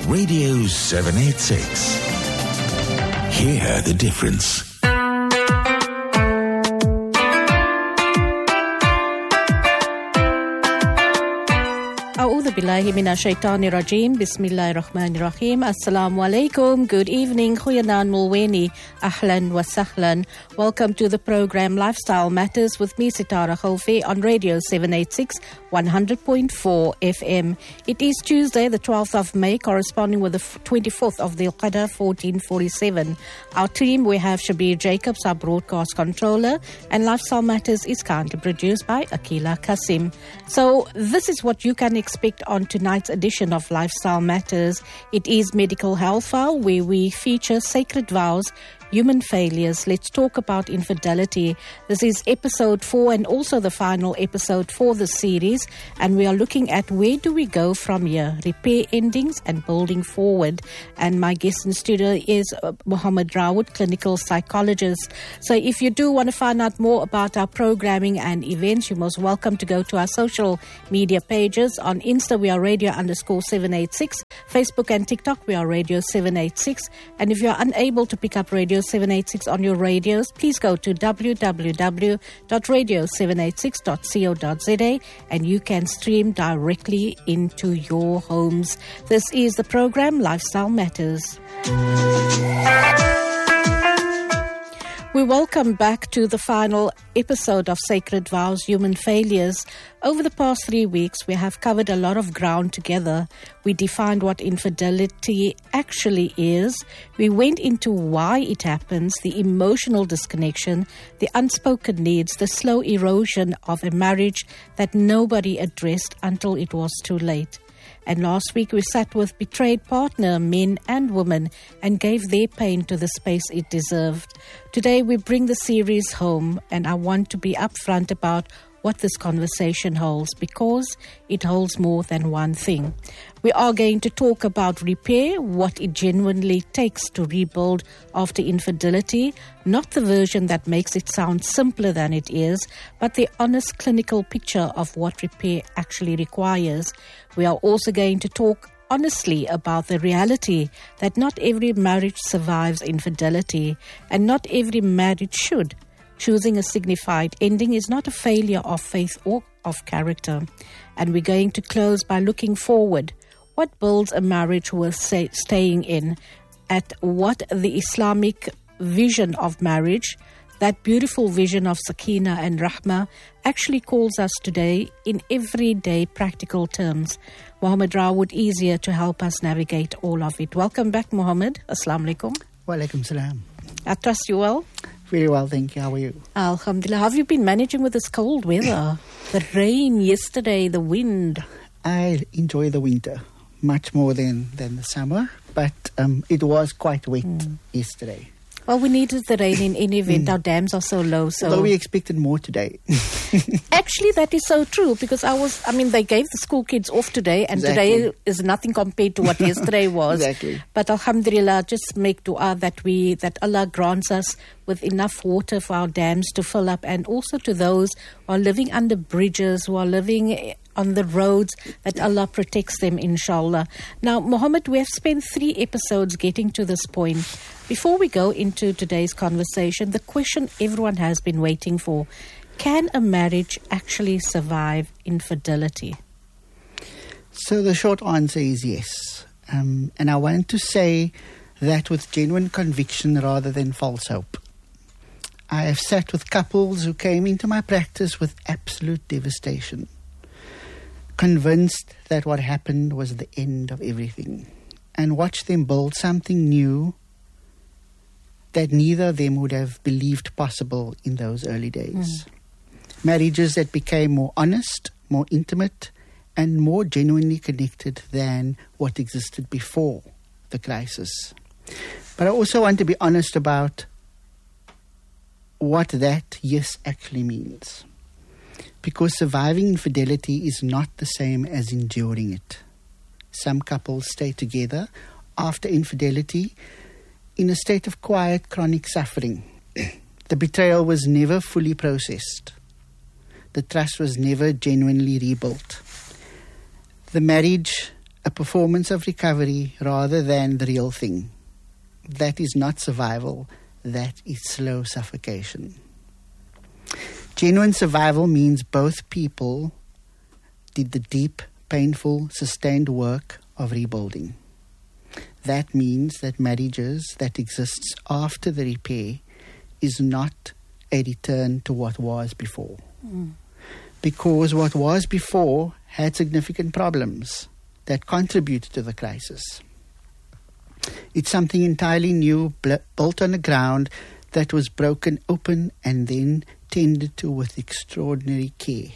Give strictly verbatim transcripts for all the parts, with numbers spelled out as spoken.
Radio seven eighty-six. Hear the difference. A'udhu billahi minash shaitani rajim. Bismillahir rahmanir rahim. Assalamu alaikum. Good evening. Goeienaand Mulweni. Ahlan wa sahlan. Welcome to the program Lifestyle Matters with me, Sitara Khalfi, on Radio seven eighty-six, one hundred point four F M. It is Tuesday, the twelfth of May, corresponding with the twenty-fourth of Dhul Qa'dah, fourteen forty-seven. Our team, we have Shabir Jacobs, our broadcast controller, and Lifestyle Matters is kindly produced by Akila Kasim. So this is what you can expect on tonight's edition of Lifestyle Matters. It is Medical Health File, where we feature sacred vows, human failures. Let's talk about infidelity. This is episode four and also the final episode for the series. And we are looking at where do we go from here? Repair endings and building forward. And my guest in studio is uh, Mohammed Rawood, clinical psychologist. So if you do want to find out more about our programming and events, you're most welcome to go to our social media pages. On Insta, we are radio underscore seven eighty-six. Facebook and TikTok, we are radio seven eighty-six. And if you're unable to pick up radio seven eighty-six on your radios, please go to w w w dot radio seven eighty-six dot co dot z a and you can stream directly into your homes. This is the program Lifestyle Matters. We welcome back to the final episode of Sacred Vows, Human Failures. Over the past three weeks, we have covered a lot of ground together. We defined what infidelity actually is. We went into why it happens, the emotional disconnection, the unspoken needs, the slow erosion of a marriage that nobody addressed until it was too late. And last week we sat with betrayed partner, men and women, and gave their pain to the space it deserved. Today we bring the series home, and I want to be upfront about what this conversation holds, because it holds more than one thing. We are going to talk about repair, what it genuinely takes to rebuild after infidelity, not the version that makes it sound simpler than it is, but the honest clinical picture of what repair actually requires. We are also going to talk honestly about the reality that not every marriage survives infidelity, and not every marriage should. Choosing a signified ending is not a failure of faith or of character. And we're going to close by looking forward. What builds a marriage worth say, staying in? At what the Islamic vision of marriage, that beautiful vision of Sakina and Rahma, actually calls us today in everyday practical terms. Mohammed Rawood is here to help us navigate all of it. Welcome back, Mohammed. Assalamu alaikum. Wa alaikum salam. I trust you well. Very well, thank you. How are you? Alhamdulillah. How have you been managing with this cold weather? The rain yesterday, the wind. I enjoy the winter much more than, than the summer, but um, it was quite wet mm. yesterday. Well, we needed the rain in any event. Mm. Our dams are so low. So Although we expected more today. Actually, that is so true, because I was, I mean, they gave the school kids off today, and exactly. today is nothing compared to what yesterday was. Exactly. But alhamdulillah, just make dua that we, that Allah grants us with enough water for our dams to fill up, and also to those who are living under bridges, who are living on the roads, that Allah protects them, inshallah. Now, Mohammed, we have spent three episodes getting to this point. Before we go into today's conversation, the question everyone has been waiting for: can a marriage actually survive infidelity? So the short answer is yes. Um, and I want to say that with genuine conviction rather than false hope. I have sat with couples who came into my practice with absolute devastation, convinced that what happened was the end of everything, and watched them build something new that neither of them would have believed possible in those early days. Mm. Marriages that became more honest, more intimate, and more genuinely connected than what existed before the crisis. But I also want to be honest about what that yes actually means. Because surviving infidelity is not the same as enduring it. Some couples stay together after infidelity in a state of quiet, chronic suffering. The betrayal was never fully processed. The trust was never genuinely rebuilt. The marriage a performance of recovery rather than the real thing. That is not survival, that is slow suffocation. Genuine survival means both people did the deep, painful, sustained work of rebuilding. That means that marriages that exists after the repair is not a return to what was before. Mm. Because what was before had significant problems that contributed to the crisis. It's something entirely new, built on a ground that was broken open and then tended to with extraordinary care.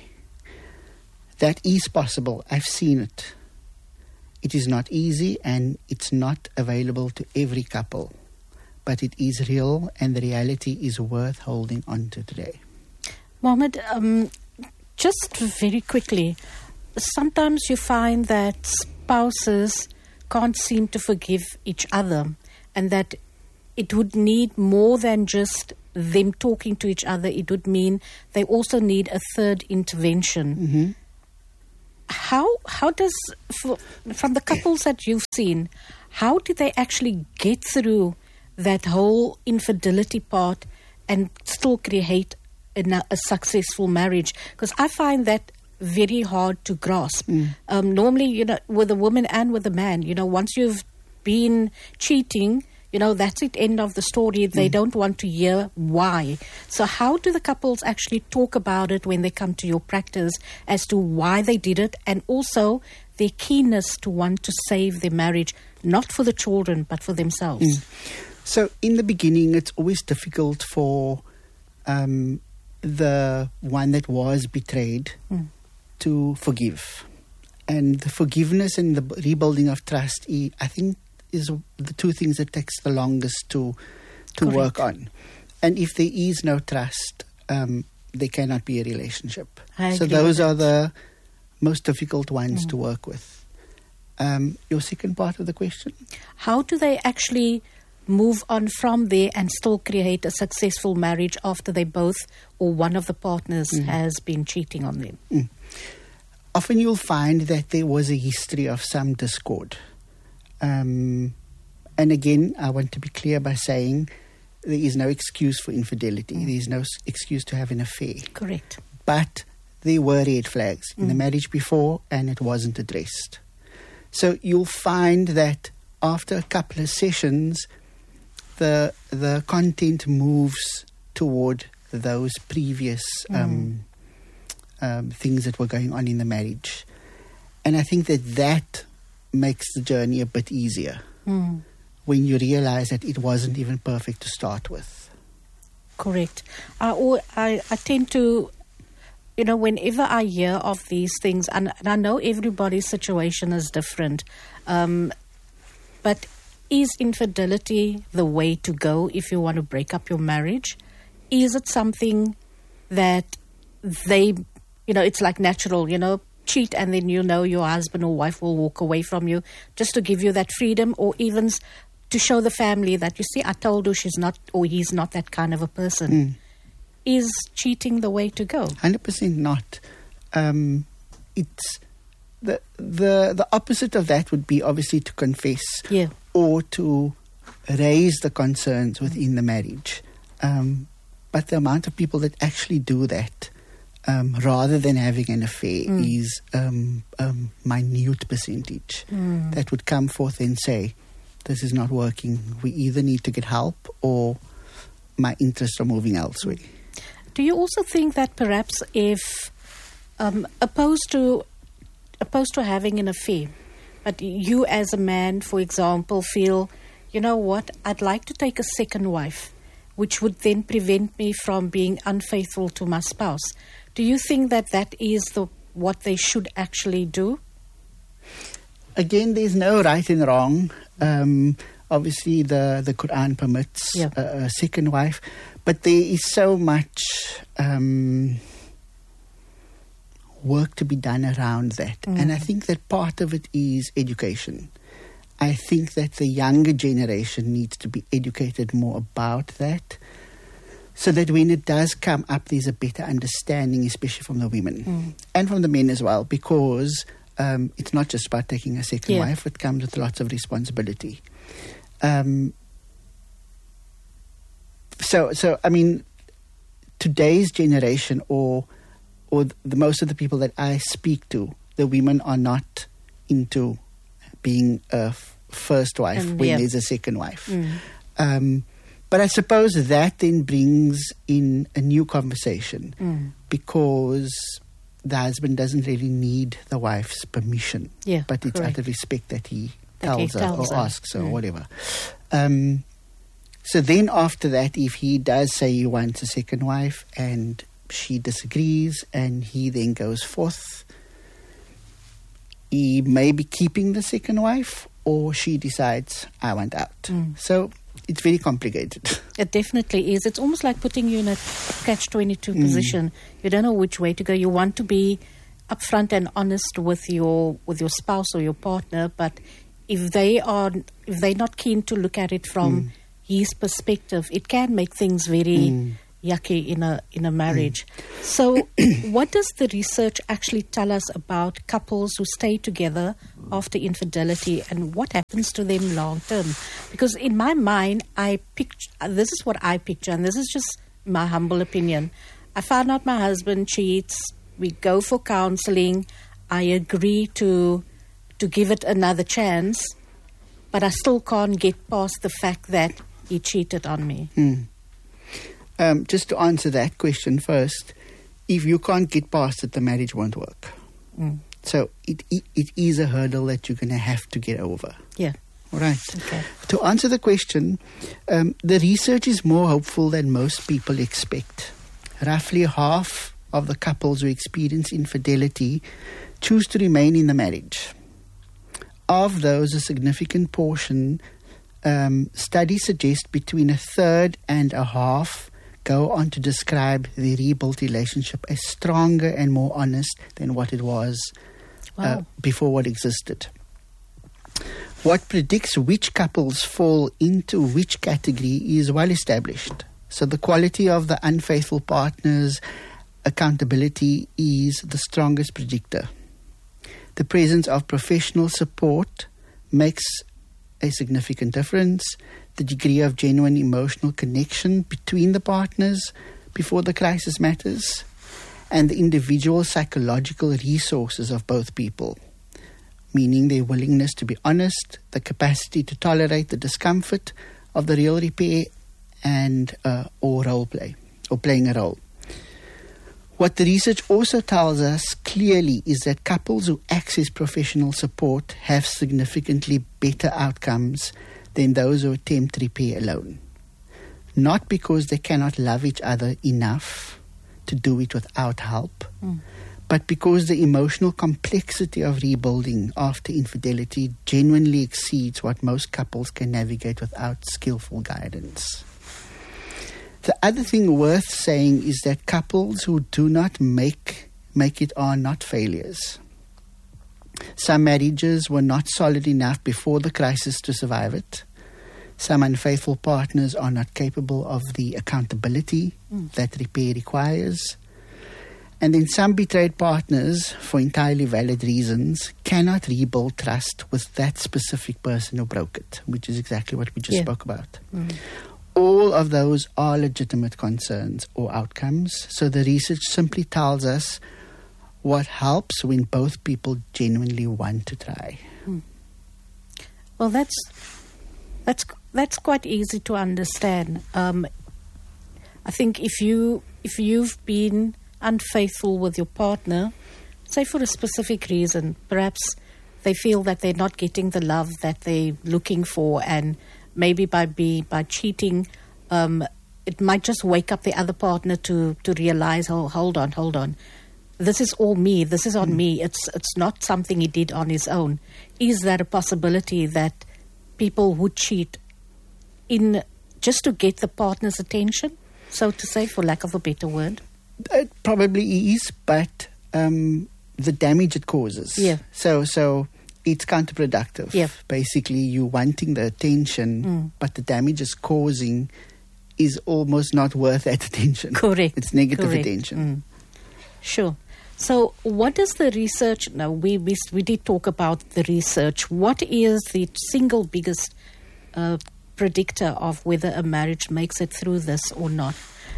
That is possible. I've seen it. It is not easy and it's not available to every couple. But it is real and the reality is worth holding on to today. Mohammed, um, just very quickly, sometimes you find that spouses can't seem to forgive each other and that it would need more than just them talking to each other. It would mean they also need a third intervention. Mm-hmm. How how does, for, from the couples that you've seen, how did they actually get through that whole infidelity part and still create a, a successful marriage? Because I find that very hard to grasp. Mm. Um, normally, you know, with a woman and with a man, you know, once you've been cheating, you know, that's it, end of the story. They mm. don't want to hear why. So how do the couples actually talk about it when they come to your practice as to why they did it, and also their keenness to want to save their marriage, not for the children, but for themselves? Mm. So in the beginning, it's always difficult for um, the one that was betrayed mm. to forgive. And the forgiveness and the rebuilding of trust, I think, is the two things that takes the longest to to Correct. work on. And if there is no trust, um, there cannot be a relationship. I so those are the most difficult ones mm. to work with. Um, your second part of the question? How do they actually move on from there and still create a successful marriage after they both or one of the partners mm. has been cheating on them? Mm. Often you'll find that there was a history of some discord. Um, and again, I want to be clear by saying there is no excuse for infidelity. Mm. There is no excuse to have an affair. Correct. But there were red flags in mm. the marriage before and it wasn't addressed. So you'll find that after a couple of sessions, the the content moves toward those previous mm. um, um, things that were going on in the marriage. And I think that that makes the journey a bit easier mm. when you realize that it wasn't even perfect to start with. Correct. I, I, I tend to, you know, whenever I hear of these things, and, and I know everybody's situation is different, um, but is infidelity the way to go if you want to break up your marriage? Is it something that they, you know, it's like natural, you know, cheat and then you know your husband or wife will walk away from you just to give you that freedom, or even to show the family that, you see, I told her she's not or he's not that kind of a person. Mm. Is cheating the way to go? one hundred percent not. Um, it's the the the opposite of that would be obviously to confess yeah. or to raise the concerns within the marriage. Um, but the amount of people that actually do that Um, rather than having an affair mm. is um, um, minute percentage mm. that would come forth and say, this is not working. We either need to get help or my interests are moving elsewhere. Do you also think that perhaps if um, opposed to opposed to having an affair, but you as a man, for example, feel, you know what, I'd like to take a second wife, which would then prevent me from being unfaithful to my spouse. Do you think that that is the what they should actually do? Again, there's no right and wrong. Um, obviously, the, the Quran permits yeah. a, a second wife, but there is so much um, work to be done around that. Mm. And I think that part of it is education. I think that the younger generation needs to be educated more about that, so that when it does come up, there's a better understanding, especially from the women mm. and from the men as well, because um, it's not just about taking a second Yeah. wife. It comes with lots of responsibility. Um, so, so I mean, today's generation, or or the most of the people that I speak to, the women are not into being a f- first wife And, when yeah. there's a second wife. Mm. Um, but I suppose that then brings in a new conversation Mm. because the husband doesn't really need the wife's permission, Yeah, but it's correct. out of respect that he That he tells her tells or her. asks her or Mm. whatever. Um, so then after that, if he does say he wants a second wife and she disagrees and he then goes forth, he may be keeping the second wife, or she decides, I want out. Mm. So it's very complicated. It definitely is. It's almost like putting you in a catch twenty-two Mm. position. You don't know which way to go. You want to be upfront and honest with your with your spouse or your partner, but if they are if they're not keen to look at it from Mm. his perspective, it can make things very Mm. yucky in a in a marriage. So what does the research actually tell us about couples who stay together after infidelity, and what happens to them long term? Because in my mind, I picture, this is what I picture, and this is just my humble opinion. I found out my husband cheats. We go for counseling. I agree to to give it another chance, but I still can't get past the fact that he cheated on me. Mm. Um, just to answer that question first, if you can't get past it, the marriage won't work. Mm. So it, it it is a hurdle that you're going to have to get over. Yeah. All right. Okay. To answer the question, um, the research is more hopeful than most people expect. Roughly half of the couples who experience infidelity choose to remain in the marriage. Of those, a significant portion, um, studies suggest between a third and a half go on to describe the rebuilt relationship as stronger and more honest than what it was uh, Wow. before what existed. What predicts which couples fall into which category is well established. So the quality of the unfaithful partner's accountability is the strongest predictor. The presence of professional support makes a significant difference. The degree of genuine emotional connection between the partners before the crisis matters, and the individual psychological resources of both people, meaning their willingness to be honest, the capacity to tolerate the discomfort of the real repair, and uh, or role play, or playing a role. What the research also tells us clearly is that couples who access professional support have significantly better outcomes than those who attempt repair alone. Not because they cannot love each other enough to do it without help, Mm. but because the emotional complexity of rebuilding after infidelity genuinely exceeds what most couples can navigate without skillful guidance. The other thing worth saying is that couples who do not make make it are not failures. Some marriages were not solid enough before the crisis to survive it. Some unfaithful partners are not capable of the accountability Mm. that repair requires. And then some betrayed partners, for entirely valid reasons, cannot rebuild trust with that specific person who broke it, which is exactly what we just Yeah. spoke about. Mm. All of those are legitimate concerns or outcomes. So the research simply tells us what helps when both people genuinely want to try. Well, that's that's that's quite easy to understand. Um, I think if you if you've been unfaithful with your partner, say for a specific reason, perhaps they feel that they're not getting the love that they're looking for, and maybe by be by cheating, um, it might just wake up the other partner to to realize, oh, hold on, hold on. This is all me. This is on mm. me. It's it's not something he did on his own. Is there a possibility that people would cheat in just to get the partner's attention, so to say, for lack of a better word? It probably is, but um, the damage it causes. Yeah. So so it's counterproductive. Yeah. Basically, you wanting the attention, Mm. but the damage it's causing is almost not worth that attention. Correct. It's negative Correct. attention. Mm. Sure. So what does the research, now we, we, we did talk about the research. What is the single biggest uh, predictor of whether a marriage makes it through this or not?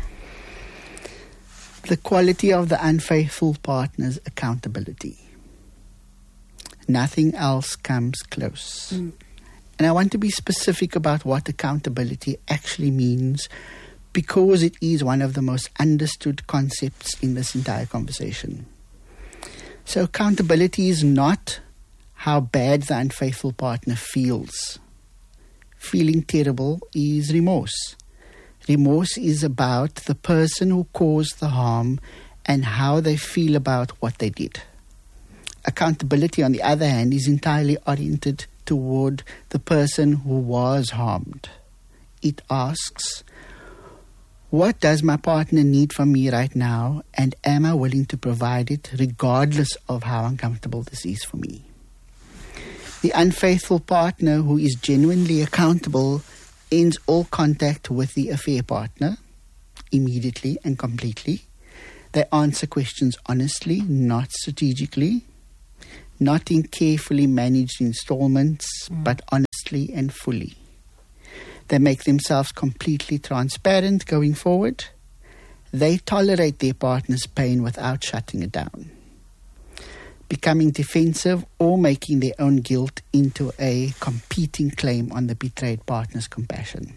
The quality of the unfaithful partner's accountability. Nothing else comes close. Mm. And I want to be specific about what accountability actually means, because it is one of the most understood concepts in this entire conversation. So accountability is not how bad the unfaithful partner feels. Feeling terrible is remorse. Remorse is about the person who caused the harm and how they feel about what they did. Accountability, on the other hand, is entirely oriented toward the person who was harmed. It asks, what does my partner need from me right now, and am I willing to provide it regardless of how uncomfortable this is for me? The unfaithful partner who is genuinely accountable ends all contact with the affair partner immediately and completely. They answer questions honestly, not strategically, not in carefully managed installments, mm. but honestly and fully. They make themselves completely transparent going forward. They tolerate their partner's pain without shutting it down, becoming defensive or making their own guilt into a competing claim on the betrayed partner's compassion.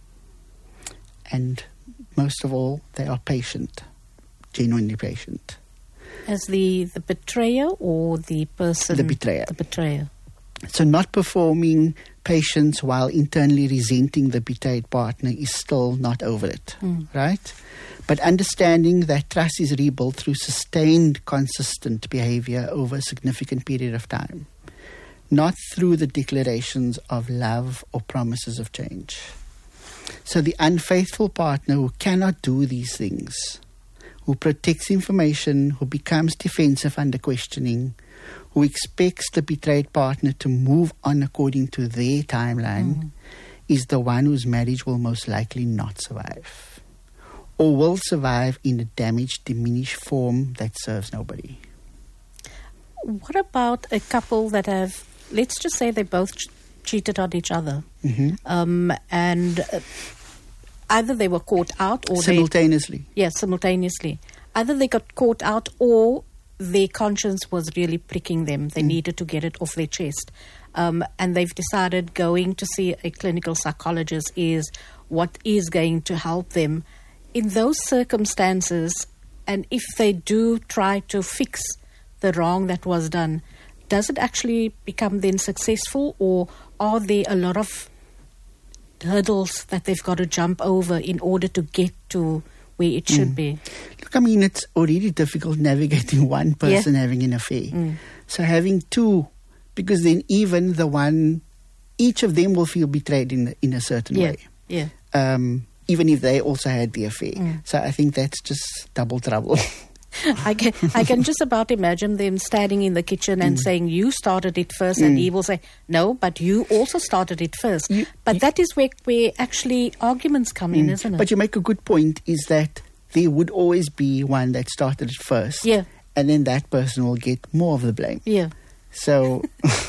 And most of all, they are patient, genuinely patient. As the, the betrayer or the person? The betrayer. The betrayer. So not performing patience while internally resenting the betrayed partner is still not over it, mm. right? But understanding that trust is rebuilt through sustained, consistent behavior over a significant period of time, not through the declarations of love or promises of change. So the unfaithful partner who cannot do these things, who protects information, who becomes defensive under questioning, who expects the betrayed partner to move on according to their timeline, mm. is the one whose marriage will most likely not survive, or will survive in a damaged, diminished form that serves nobody. What about a couple that have, let's just say they both ch- cheated on each other, mm-hmm. um, and uh, either they were caught out or simultaneously. They, yeah, simultaneously. Either they got caught out or their conscience was really pricking them. They mm. needed to get it off their chest. Um, and they've decided going to see a clinical psychologist is what is going to help them. In those circumstances, and if they do try to fix the wrong that was done, does it actually become then successful, or are there a lot of hurdles that they've got to jump over in order to get to where it should mm. be? Look, I mean, it's already difficult navigating one person yeah. having an affair. Mm. So having two, because then even the one, each of them will feel betrayed in in a certain yeah. way. Yeah. Um, even if they also had the affair. Mm. So I think that's just double trouble. I can I can just about imagine them standing in the kitchen and mm. saying, you started it first, mm. and he will say, no, but you also started it first. You, but you, that is where, where actually arguments come mm. in, isn't it? But you make a good point, is that there would always be one that started it first. Yeah. And then that person will get more of the blame. Yeah. So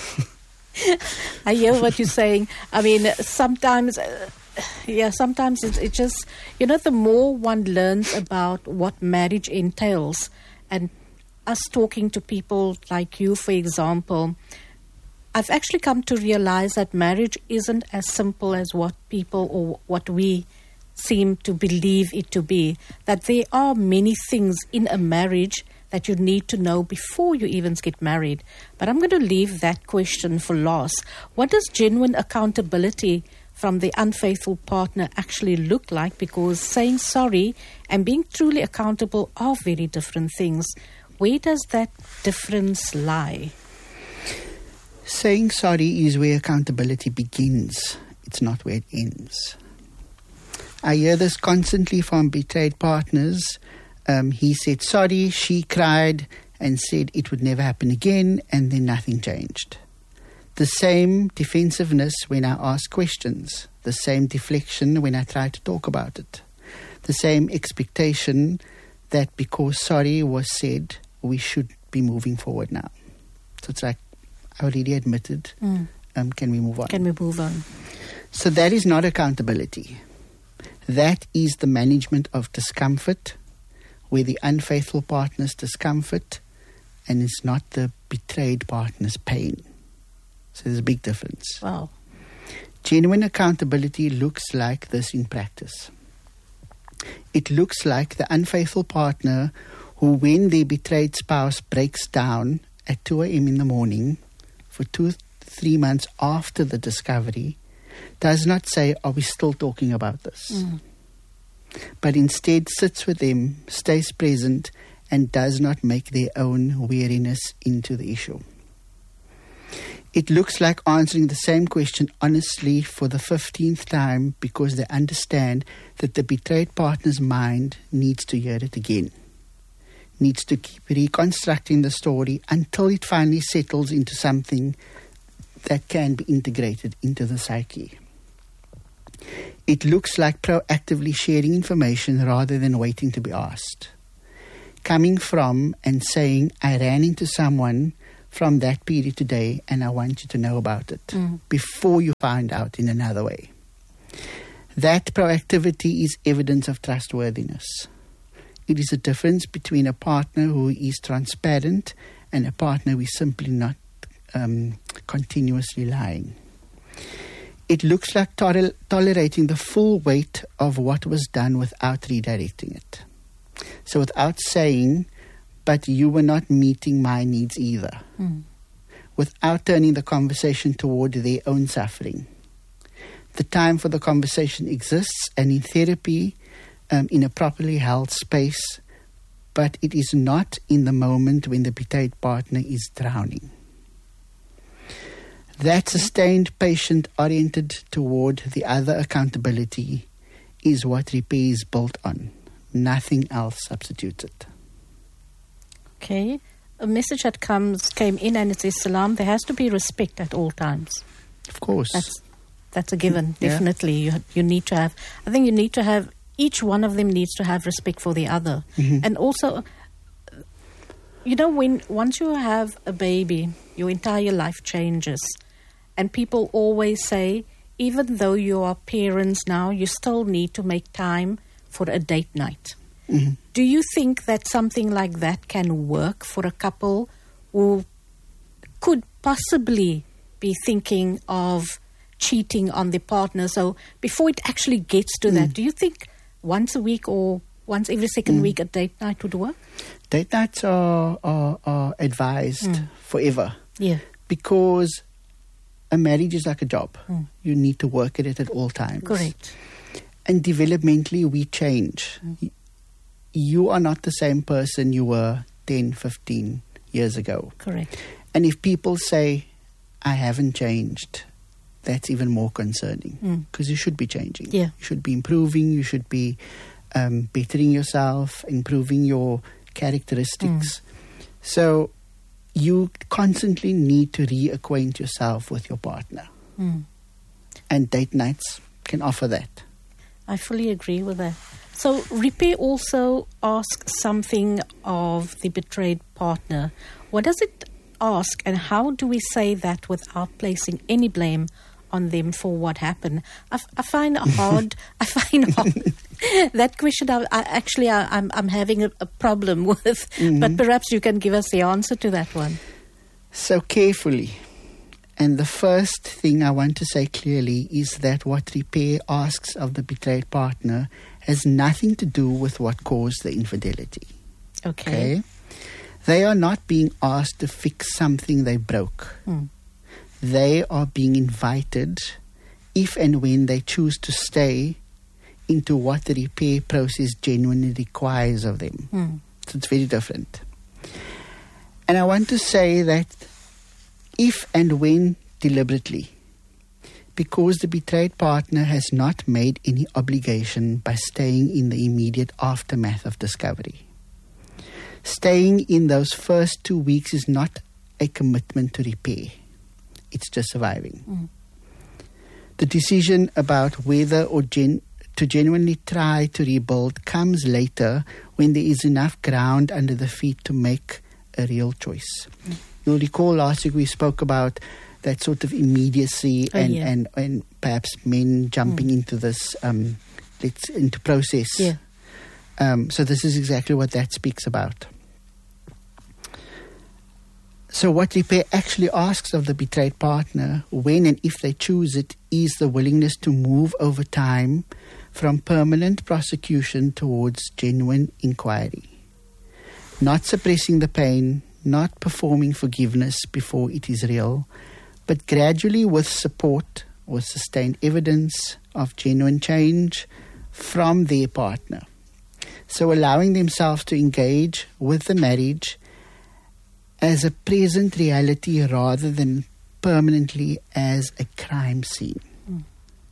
I hear what you're saying. I mean, sometimes... Uh, Yeah, sometimes it, it just, you know, the more one learns about what marriage entails, and us talking to people like you, for example, I've actually come to realize that marriage isn't as simple as what people or what we seem to believe it to be. That there are many things in a marriage that you need to know before you even get married. But I'm going to leave that question for last. What does genuine accountability from the unfaithful partner actually look like? Because saying sorry and being truly accountable are very different things. Where does that difference lie? Saying sorry is where accountability begins. It's not where it ends. I hear this constantly from betrayed partners. Um, he said sorry, she cried and said it would never happen again, and then nothing changed. The same defensiveness when I ask questions, the same deflection when I try to talk about it, the same expectation that because sorry was said, we should be moving forward now. So it's like, I already admitted, mm. um, can we move on? Can we move on? So that is not accountability. That is the management of discomfort, where the unfaithful partner's discomfort and it's not the betrayed partner's pain. So there's a big difference. Wow. Genuine accountability looks like this in practice. It looks like the unfaithful partner who, when their betrayed spouse breaks down at two a.m. in the morning for two, three months after the discovery, does not say, are we still talking about this? Mm. But instead sits with them, stays present, and does not make their own weariness into the issue. It looks like answering the same question honestly for the fifteenth time because they understand that the betrayed partner's mind needs to hear it again, needs to keep reconstructing the story until it finally settles into something that can be integrated into the psyche. It looks like proactively sharing information rather than waiting to be asked. Coming from and saying, I ran into someone from that period today and I want you to know about it mm. before you find out in another way. That proactivity is evidence of trustworthiness. It is a difference between a partner who is transparent and a partner who is simply not um, continuously lying. It looks like to- tolerating the full weight of what was done without redirecting it. So without saying, but you were not meeting my needs either. Mm. Without turning the conversation toward their own suffering. The time for the conversation exists, and in therapy, um, in a properly held space, but it is not in the moment when the betrayed partner is drowning. That sustained, patient-oriented toward the other accountability is what repair is built on. Nothing else substitutes it. Okay. A message that comes came in and it says, Salam, there has to be respect at all times. Of course. That's that's a given, yeah. definitely. You you need to have, I think you need to have, each one of them needs to have respect for the other. Mm-hmm. And also, you know, when once you have a baby, your entire life changes. And people always say, even though you are parents now, you still need to make time for a date night. Mm-hmm. Do you think that something like that can work for a couple who could possibly be thinking of cheating on their partner? So before it actually gets to mm. that, do you think once a week or once every second mm. week a date night would work? Date nights are, are, are advised mm. forever. Yeah. Because a marriage is like a job. Mm. You need to work at it at all times. Correct. And developmentally, we change. Mm. You are not the same person you were ten, fifteen years ago. Correct. And if people say, I haven't changed, that's even more concerning. Because mm. you should be changing. Yeah. You should be improving. You should be um, bettering yourself, improving your characteristics. Mm. So you constantly need to reacquaint yourself with your partner. Mm. And date nights can offer that. I fully agree with that. So repair also asks something of the betrayed partner. What does it ask, and how do we say that without placing any blame on them for what happened? I, I find it hard. I find hard. That question. I, I actually, I, I'm I'm having a, a problem with. Mm-hmm. But perhaps you can give us the answer to that one. So carefully. And the first thing I want to say clearly is that what repair asks of the betrayed partner has nothing to do with what caused the infidelity. Okay. okay? They are not being asked to fix something they broke. Mm. They are being invited, if and when they choose to stay, into what the repair process genuinely requires of them. Mm. So it's very different. And I want to say that if and when deliberately, because the betrayed partner has not made any obligation by staying in the immediate aftermath of discovery. Staying in those first two weeks is not a commitment to repair. It's just surviving. Mm. The decision about whether or gen- to genuinely try to rebuild comes later when there is enough ground under the feet to make a real choice. Mm. You'll recall last week we spoke about that sort of immediacy oh, and, yeah. and, and perhaps men jumping mm. into this um, let's, into process. Yeah. Um, so this is exactly what that speaks about. So what repair actually asks of the betrayed partner, when and if they choose it, is the willingness to move over time from permanent prosecution towards genuine inquiry. Not suppressing the pain, not performing forgiveness before it is real, but gradually with support or sustained evidence of genuine change from their partner. So allowing themselves to engage with the marriage as a present reality rather than permanently as a crime scene. Mm.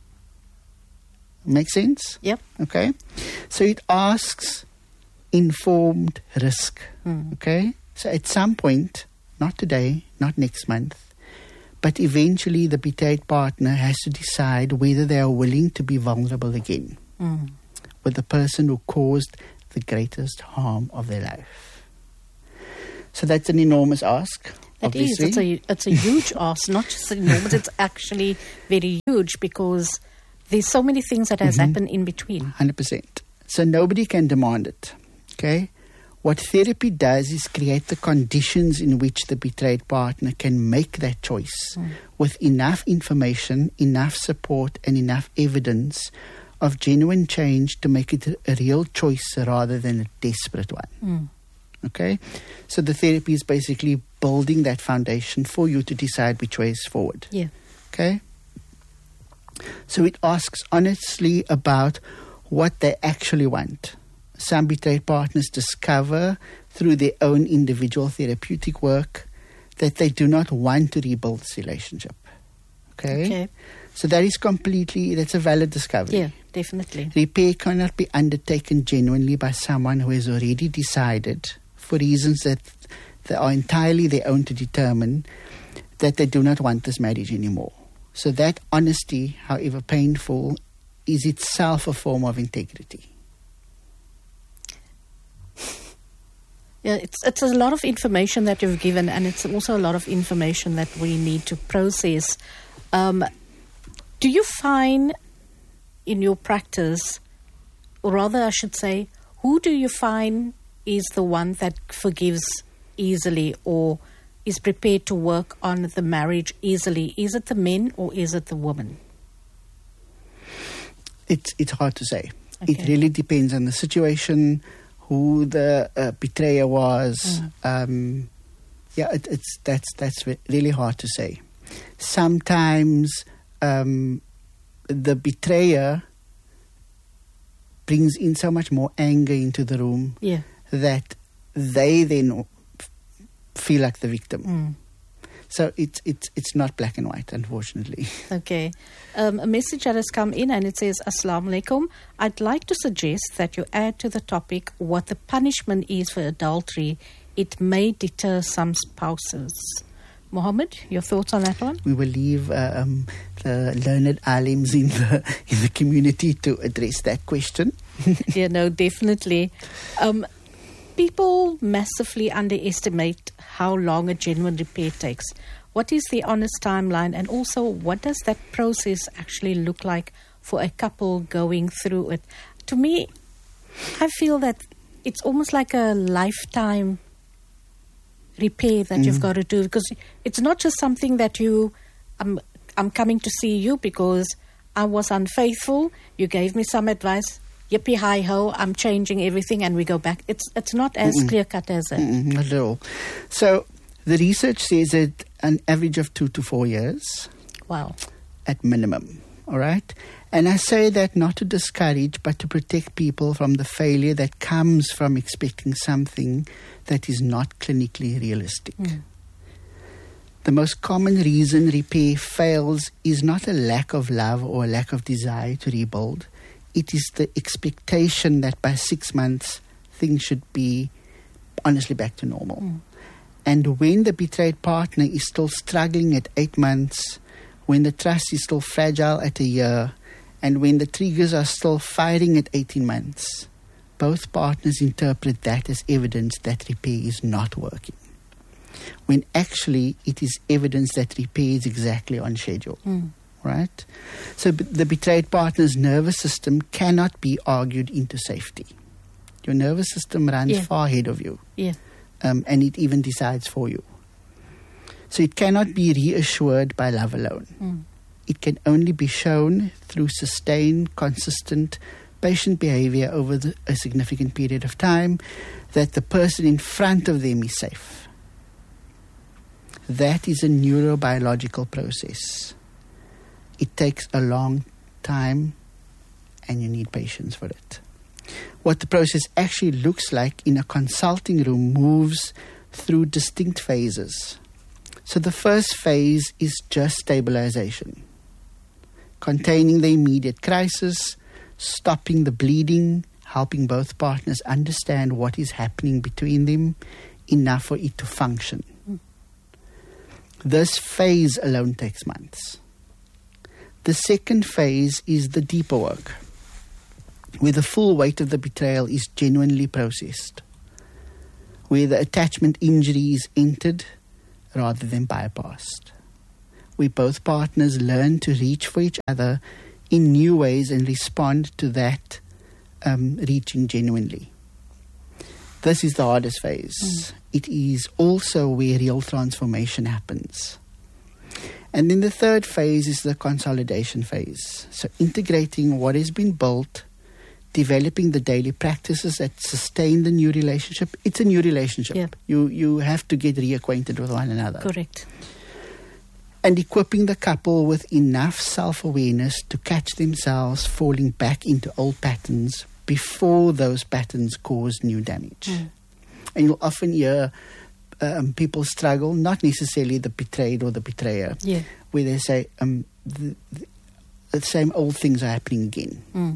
Make sense? Yep. Okay. So it asks informed risk. Mm. Okay. So at some point, not today, not next month, but eventually the betrayed partner has to decide whether they are willing to be vulnerable again mm. with the person who caused the greatest harm of their life. So that's an enormous ask. It obviously. is. It's a, it's a huge ask, not just enormous, it's actually very huge because there's so many things that has mm-hmm. happened in between. one hundred percent. So nobody can demand it. Okay? What therapy does is create the conditions in which the betrayed partner can make that choice mm. with enough information, enough support, and enough evidence of genuine change to make it a real choice rather than a desperate one. Mm. Okay? So the therapy is basically building that foundation for you to decide which way is forward. Yeah. Okay? So it asks honestly about what they actually want. Some betrayed partners discover through their own individual therapeutic work that they do not want to rebuild this relationship. Okay? Okay. So that is completely, that's a valid discovery. Yeah, definitely. Repair cannot be undertaken genuinely by someone who has already decided, for reasons that, that are entirely their own to determine, that they do not want this marriage anymore. So that honesty, however painful, is itself a form of integrity. Yeah, it's it's a lot of information that you've given, and it's also a lot of information that we need to process. Um, do you find in your practice, or rather I should say, who do you find is the one that forgives easily or is prepared to work on the marriage easily? Is it the men or is it the woman? It's, it's hard to say. Okay. It really depends on the situation, who the uh, betrayer was. Mm. Um, yeah, it, it's that's that's really hard to say. Sometimes um, the betrayer brings in so much more anger into the room yeah. that they then f- feel like the victim. Mm. So it's it's it's not black and white, unfortunately. Okay. Um, a message that has come in and it says, Assalamu alaikum. I'd like to suggest that you add to the topic what the punishment is for adultery. It may deter some spouses. Mohammed, your thoughts on that one? We will leave uh, um, the learned alims in the, in the community to address that question. Yeah, no, definitely. Um, people massively underestimate how long a genuine repair takes. What is the honest timeline? And also, what does that process actually look like for a couple going through it? To me, I feel that it's almost like a lifetime repair that mm. you've got to do, because it's not just something that you, I'm, I'm coming to see you because I was unfaithful, you gave me some advice, yippee hi ho, I'm changing everything and we go back. It's it's not as Mm-mm. clear cut as that. Mm-mm, not at all. So the research says that an average of two to four years. Wow. At minimum. All right? And I say that not to discourage, but to protect people from the failure that comes from expecting something that is not clinically realistic. Mm. The most common reason repair fails is not a lack of love or a lack of desire to rebuild. It is the expectation that by six months things should be honestly back to normal. Mm. And when the betrayed partner is still struggling at eight months, when the trust is still fragile at a year, and when the triggers are still firing at eighteen months, both partners interpret that as evidence that repair is not working. when actually it is evidence that repair is exactly on schedule. Mm. Right? So b- the betrayed partner's nervous system cannot be argued into safety. Your nervous system runs Yeah. far ahead of you, Yeah. um, and it even decides for you. So it cannot be reassured by love alone. Mm. It can only be shown through sustained, consistent, patient behavior over the, a significant period of time that the person in front of them is safe. That is a neurobiological process. It takes a long time and you need patience for it. What the process actually looks like in a consulting room moves through distinct phases. So the first phase is just stabilization, containing the immediate crisis, stopping the bleeding, helping both partners understand what is happening between them, enough for it to function. Mm. This phase alone takes months. The second phase is the deeper work, where the full weight of the betrayal is genuinely processed, where the attachment injury is entered rather than bypassed, where both partners learn to reach for each other in new ways and respond to that um, reaching genuinely. This is the hardest phase. Mm. It is also where real transformation happens. And then the third phase is the consolidation phase. So integrating what has been built, developing the daily practices that sustain the new relationship. It's a new relationship. Yeah. You you have to get reacquainted with one another. Correct. And equipping the couple with enough self-awareness to catch themselves falling back into old patterns before those patterns cause new damage. Mm. And you'll often hear um, people struggle, not necessarily the betrayed or the betrayer, yeah. where they say, um, the, the, the same old things are happening again. Mm.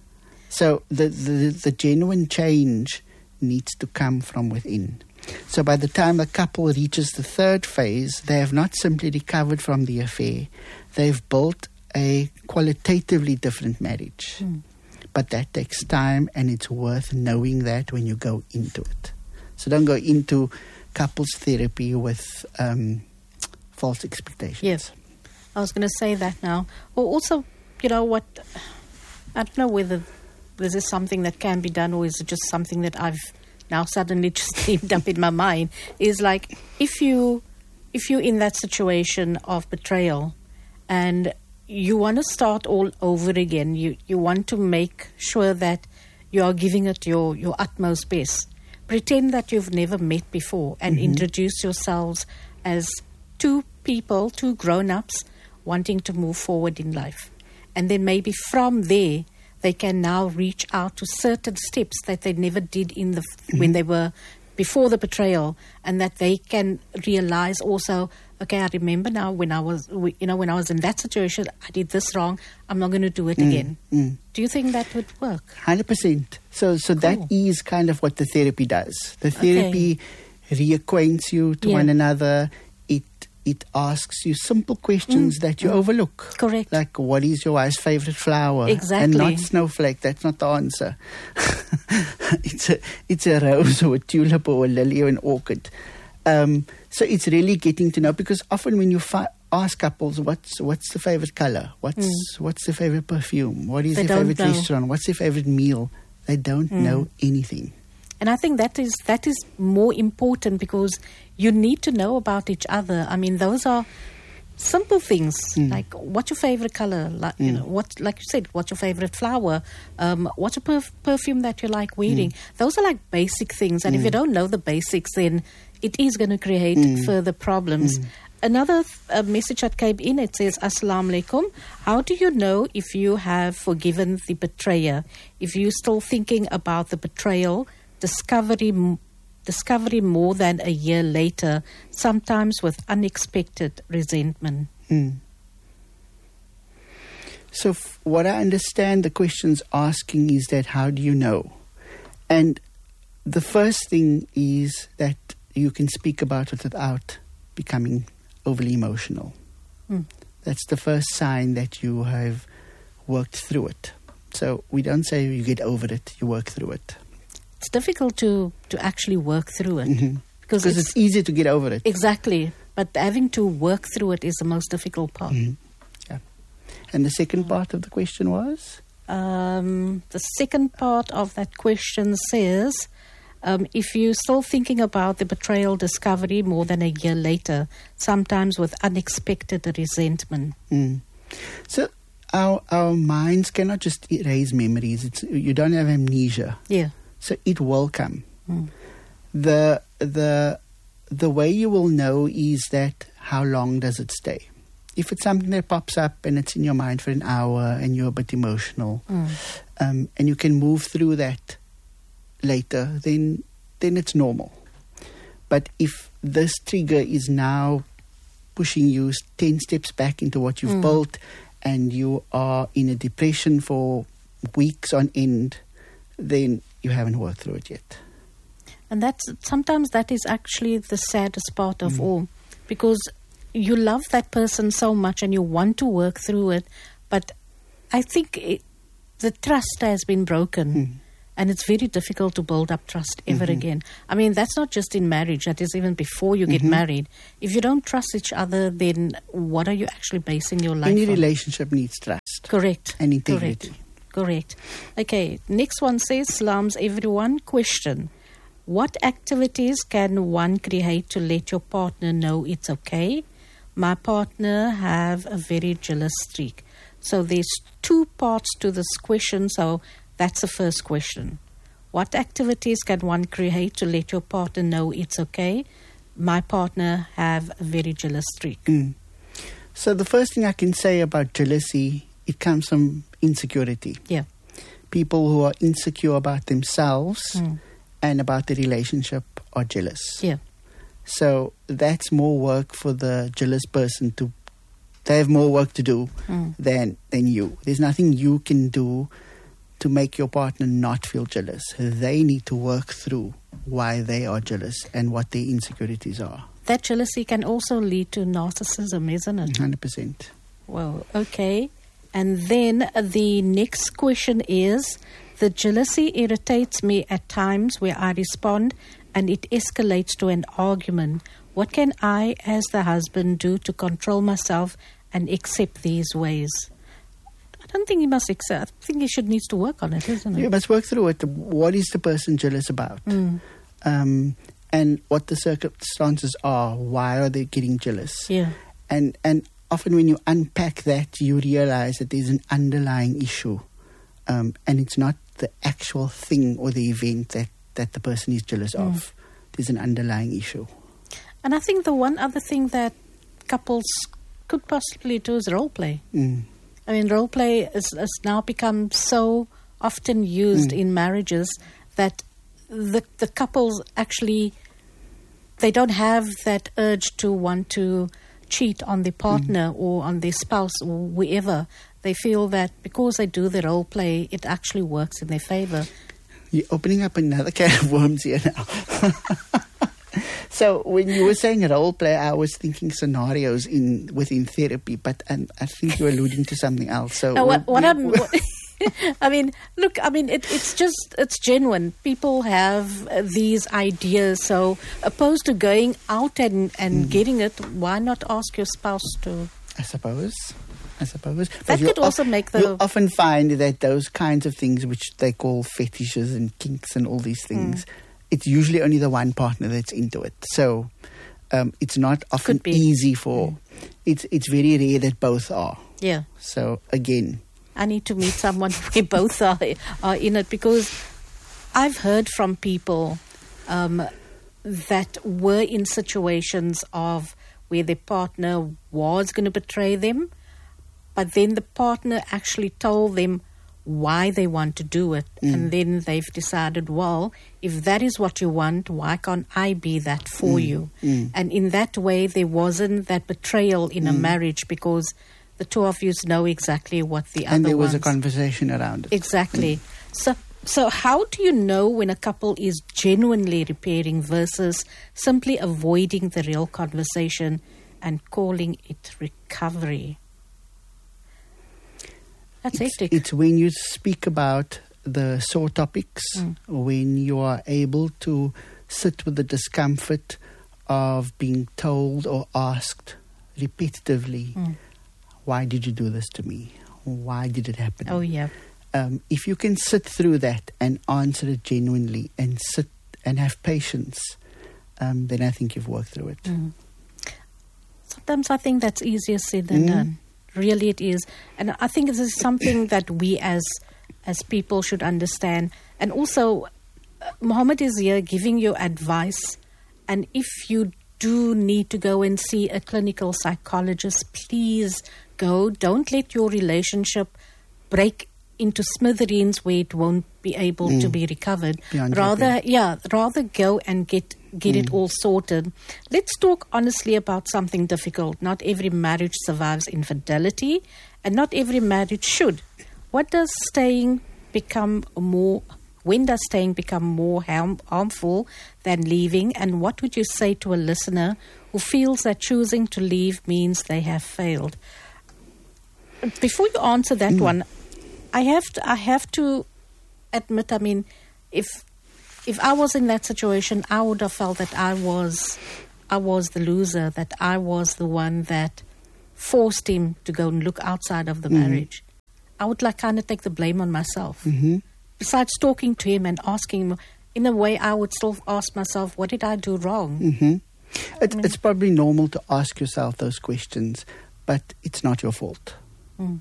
So the, the the genuine change needs to come from within. So by the time a couple reaches the third phase, they have not simply recovered from the affair. They've built a qualitatively different marriage. Mm. But that takes time, and it's worth knowing that when you go into it. So don't go into couples therapy with um, false expectations. Yes. I was going to say that now. Or also, you know what, I don't know whether this is something that can be done or is it just something that I've now suddenly just steamed up in my mind, is like if you if you're in that situation of betrayal and you want to start all over again, you, you want to make sure that you are giving it your, your utmost best. Pretend that you've never met before and mm-hmm. introduce yourselves as two people, two grown-ups wanting to move forward in life. And then maybe from there, they can now reach out to certain steps that they never did in the mm-hmm. when they were before the betrayal, and that they can realize also, okay, I remember now when I was, you know, when I was in that situation, I did this wrong. I'm not going to do it mm, again. Mm. Do you think that would work? one hundred percent. So, so cool. That is kind of what the therapy does. The therapy okay. reacquaints you to yeah. one another. It it asks you simple questions mm. that you mm. overlook. Correct. Like, what is your wife's favorite flower? Exactly. And not snowflake. That's not the answer. it's a it's a rose or a tulip or a lily or an orchid. Um, so it's really getting to know, because often when you fi- ask couples, what's what's the favorite color? What's mm. what's the favorite perfume? What is they their favorite know. restaurant? What's their favorite meal? They don't mm. know anything. And I think that is that is more important, because you need to know about each other. I mean, those are simple things mm. like what's your favorite color? Like mm. you know, what like you said, what's your favorite flower? Um, what's a perf- perfume that you like wearing? Mm. Those are like basic things. And mm. if you don't know the basics, then it is going to create mm. further problems. Mm. Another uh, message that came in, it says, Assalamu alaikum. How do you know if you have forgiven the betrayer? If you're still thinking about the betrayal, discovery, discovery more than a year later, sometimes with unexpected resentment. Mm. So f- what I understand the question's asking is that how do you know? And the first thing is that you can speak about it without becoming overly emotional. Mm. That's the first sign that you have worked through it. So we don't say you get over it, you work through it. It's difficult to, to actually work through it, mm-hmm. because Because it's, it's easy to get over it. exactly. But having to work through it is the most difficult part. Mhm. Yeah. And the second part of the question was? Um, the second part of that question says, um, if you're still thinking about the betrayal discovery more than a year later, sometimes with unexpected resentment. Mm. So our our minds cannot just erase memories. It's, you don't have amnesia. Yeah. So it will come. Mm. The the the way you will know is that how long does it stay? If it's something that pops up and it's in your mind for an hour and you're a bit emotional, Mm. um, and you can move through that later, then then it's normal. But if this trigger is now pushing you ten steps back into what you've Mm. built, and you are in a depression for weeks on end, then you haven't worked through it yet. And that's sometimes that is actually the saddest part of Mm. all, because you love that person so much and you want to work through it, but I think it, the trust has been broken. Mm. And it's very difficult to build up trust ever Mhm. again. I mean, that's not just in marriage. That is even before you get Mhm. married. If you don't trust each other, then what are you actually basing your life Any on? relationship needs trust Correct. and integrity. Correct. Correct. Okay, next one says, salams everyone. Question. What activities can one create to let your partner know it's okay? My partner have a very jealous streak. So there's two parts to this question, so that's the first question. What activities can one create to let your partner know it's okay? My partner have a very jealous streak. Mm. So the first thing I can say about jealousy, it comes from insecurity. Yeah. People who are insecure about themselves Mm. and about the relationship are jealous. Yeah. So that's more work for the jealous person to, they have more work to do Mm. than, than you. There's nothing you can do to make your partner not feel jealous. They need to work through why they are jealous and what their insecurities are. That jealousy can also lead to narcissism, isn't it? one hundred percent. Well, okay. And then the next question is, the jealousy irritates me at times where I respond and it escalates to an argument. What can I, as the husband, do to control myself and accept these ways? I don't think he must accept. I think he should needs to work on it, isn't it? You must work through it. What is the person jealous about? Mm. Um, and what the circumstances are. Why are they getting jealous? Yeah. And and often when you unpack that, you realize that there's an underlying issue. Um, and it's not the actual thing or the event that, that the person is jealous Mm. of. There's an underlying issue. And I think the one other thing that couples could possibly do is role play. Mm. I mean, role play has, has now become so often used Mm. in marriages that the the couples actually, they don't have that urge to want to cheat on their partner Mm. or on their spouse or whoever. They feel that because they do the role play, it actually works in their favor. You're opening up another can of worms here now. So when you were saying role play, I was thinking scenarios in within therapy, but and I think you're alluding to something else. So No, what, what we- I'm, what, I mean, look, I mean, it, it's just, it's genuine. People have uh, these ideas. So opposed to going out and, and Mm. getting it, why not ask your spouse to? I suppose. I suppose. That But could you'll also of- make the- You'll often find that those kinds of things, which they call fetishes and kinks and all these things, it's usually only the one partner that's into it. So um, it's not often Could be. easy for... It's it's very rare that both are. Yeah. So again... I need to meet someone where both are, are in it, because I've heard from people um, that were in situations of where their partner was going to betray them, but then the partner actually told them why they want to do it. Mm. And then they've decided, well, if that is what you want, why can't I be that for Mm. you? Mm. And in that way, there wasn't that betrayal in a Mm. marriage, because the two of you know exactly what the And other there was a wants. conversation around it. Exactly. So, so how do you know when a couple is genuinely repairing versus simply avoiding the real conversation and calling it recovery? That's It's, hectic. it's when you speak about the sore topics, Mm. when you are able to sit with the discomfort of being told or asked repetitively, mm. why did you do this to me? Why did it happen? Oh, yeah. Um, if you can sit through that and answer it genuinely and sit and have patience, um, then I think you've worked through it. Mm. Sometimes I think that's easier said than mm. done. Really it is. And I think this is something that we as as people should understand. And also, uh, Mohammed is here giving you advice. And if you do need to go and see a clinical psychologist, please go. Don't let your relationship break into smithereens where it won't be able mm. to be recovered. Beyond rather, repair. yeah, rather go and get get mm. it all sorted. Let's talk honestly about something difficult. Not every marriage survives infidelity, and not every marriage should. What does staying become more? When does staying become more harm, harmful than leaving? And what would you say to a listener who feels that choosing to leave means they have failed? Before you answer that mm. one, I have to, I have to admit, I mean, if if I was in that situation, I would have felt that I was I was the loser, that I was the one that forced him to go and look outside of the mm. marriage. I would like kind of take the blame on myself. Mm-hmm. Besides talking to him and asking him, in a way, I would still ask myself, what did I do wrong? Mm-hmm. It, I mean, it's probably normal to ask yourself those questions, but it's not your fault. Mm.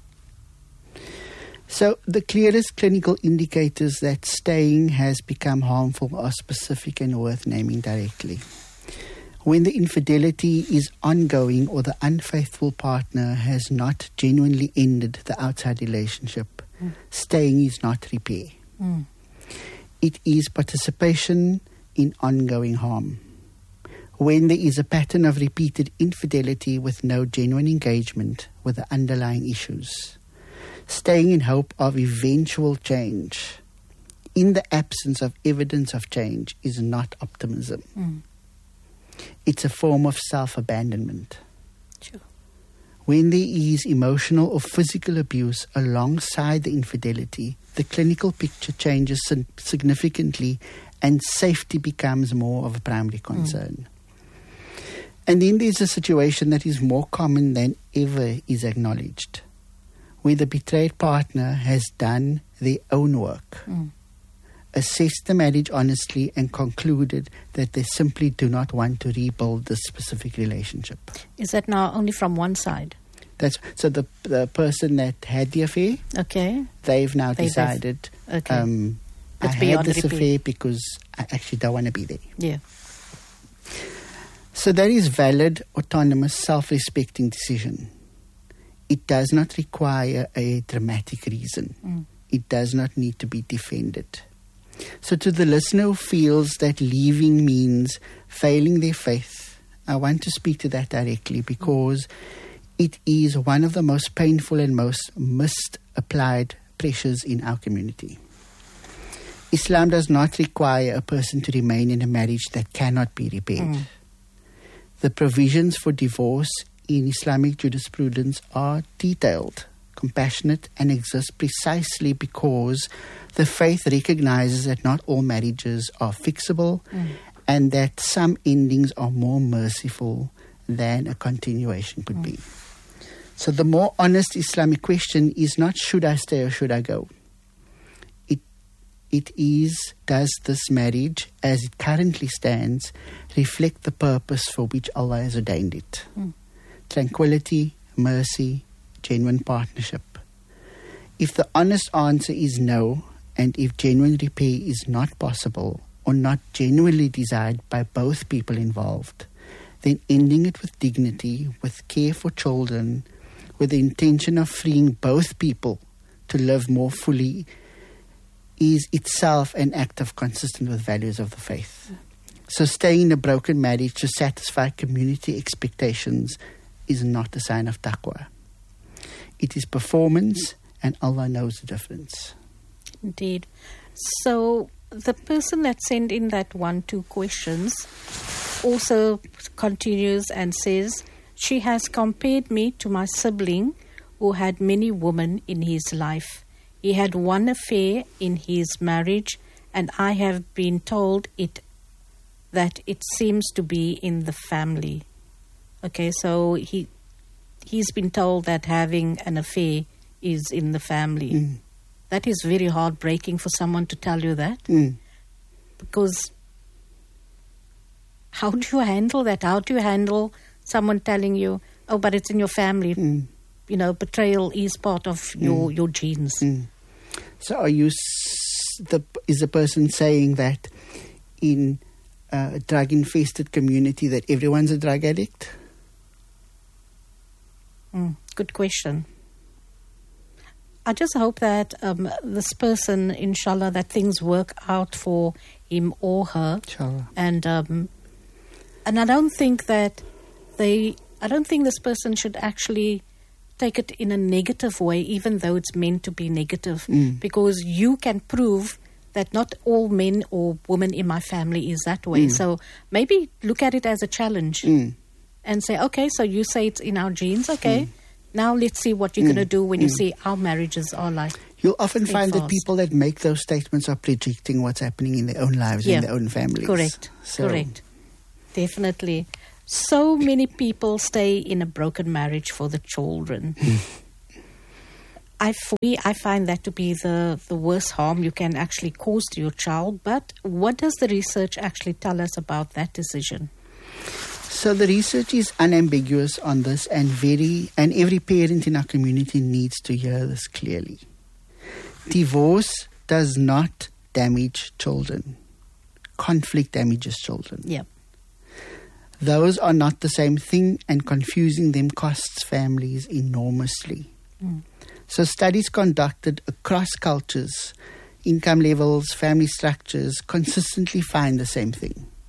So the clearest clinical indicators that staying has become harmful are specific and worth naming directly. When the infidelity is ongoing or the unfaithful partner has not genuinely ended the outside relationship, mm. staying is not repair. Mm. It is participation in ongoing harm. When there is a pattern of repeated infidelity with no genuine engagement with the underlying issues, staying in hope of eventual change in the absence of evidence of change is not optimism. Mm. It's a form of self-abandonment. Sure. When there is emotional or physical abuse alongside the infidelity, the clinical picture changes significantly and safety becomes more of a primary concern. Mm. And then there's a situation that is more common than ever is acknowledged, where the betrayed partner has done their own work, mm. assessed the marriage honestly and concluded that they simply do not want to rebuild this specific relationship. Is that now only from one side? That's so the the person that had the affair, okay, they've now They've decided, okay. um, I Let's had this repeat. affair because I actually don't want to be there. Yeah. So that is valid, autonomous, self-respecting decision. It does not require a dramatic reason. Mm. It does not need to be defended. So to the listener who feels that leaving means failing their faith, I want to speak to that directly because it is one of the most painful and most misapplied pressures in our community. Islam does not require a person to remain in a marriage that cannot be repaired. Mm. The provisions for divorce in Islamic jurisprudence are detailed, compassionate, and exist precisely because the faith recognizes that not all marriages are fixable mm. and that some endings are more merciful than a continuation could mm. be. So the more honest Islamic question is not should I stay or should I go? It, it is, does this marriage, as it currently stands, reflect the purpose for which Allah has ordained it? Mm. Tranquility, mercy, genuine partnership. If the honest answer is no, and if genuine repair is not possible or not genuinely desired by both people involved, then ending it with dignity, with care for children, with the intention of freeing both people to live more fully is itself an act of consistent with values of the faith. So staying in a broken marriage to satisfy community expectations is not a sign of taqwa. It is performance, and Allah knows the difference. Indeed. So the person that sent in that one, two questions also continues and says, she has compared me to my sibling who had many women in his life. He had one affair in his marriage, and I have been told it that it seems to be in the family. Okay, so he he's been told that having an affair is in the family. Mm. That is very heartbreaking for someone to tell you that. Mm. Because how do you handle that? How do you handle someone telling you, oh, but it's in your family? Mm. You know, betrayal is part of your, Mm. your genes. Mm. So are you, s- the, is the person saying that in a drug-infested community that everyone's a drug addict? Mm, good question. I just hope that um, this person, inshallah, that things work out for him or her. Inshallah. And um, and I don't think that they, I don't think this person should actually take it in a negative way, even though it's meant to be negative, Mm. because you can prove that not all men or women in my family is that way. Mm. So maybe look at it as a challenge. Mm. And say, okay, so you say it's in our genes, okay. Mm. Now let's see what you're Mm. going to do when Mm. you see our marriages are like. You'll often find that fast. people that make those statements are projecting what's happening in their own lives, Yeah. in their own families. Correct, So, correct. Definitely. So many people stay in a broken marriage for the children. I, for me, I find that to be the, the worst harm you can actually cause to your child. But what does the research actually tell us about that decision? So the research is unambiguous on this, and very and every parent in our community needs to hear this clearly. Divorce does not damage children. Conflict damages children. Yeah. Those are not the same thing, and confusing them costs families enormously. Mm. So studies conducted across cultures, income levels, family structures consistently find the same thing.